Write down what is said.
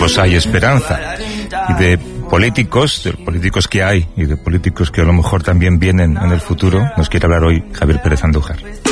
todos hay esperanza. Y de políticos que hay y de políticos que a lo mejor también vienen en el futuro, nos quiere hablar hoy Javier Pérez Andújar.